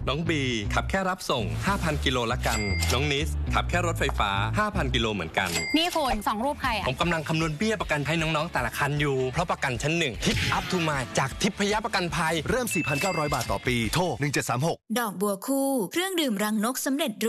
น้องบีขับแค่รับส่ง 5,000 กิโลละกันน้องนิสขับแค่รถไฟฟ้า 5,000 กิโลเหมือนกันนี่คุณ2รูปใครผมกำลังคำนวณเบี้ยประกันให้น้องๆแต่ละคันอยู่เพราะประกันชั้น1ทิปอัพทูมาจากทิพยประกันภัยเริ่ม 4,900 บาทต่อปีโทร1736 ดอกบัวคู่เครื่องดื่มรังนกสำเร็จ